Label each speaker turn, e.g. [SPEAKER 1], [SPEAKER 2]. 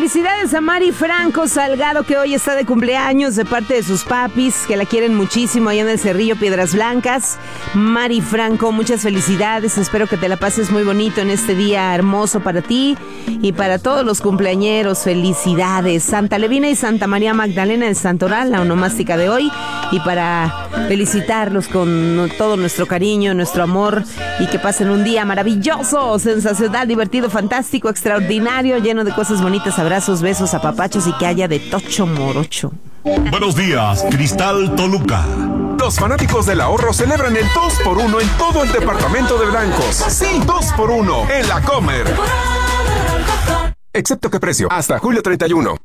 [SPEAKER 1] felicidades a Mari Franco Salgado, que hoy está de cumpleaños, de parte de sus papis, que la quieren muchísimo allá en el Cerrillo Piedras Blancas. Mari Franco, muchas felicidades. Espero que te la pases muy bonito en este día hermoso para ti y para todos los cumpleañeros. Felicidades. Santa Levina y Santa María Magdalena del Santoral, la onomástica de hoy. Y para felicitarlos con todo nuestro cariño, nuestro amor, y que pasen un día maravilloso, sensacional, divertido, fantástico, extraordinario, lleno de cosas bonitas, abrazos, besos, apapachos y que haya de tocho morocho.
[SPEAKER 2] Buenos días, Cristal Toluca.
[SPEAKER 3] Los fanáticos del ahorro celebran el 2x1 en todo el departamento de blancos. Sí, 2x1 en la Comer. Excepto que precio, hasta julio 31.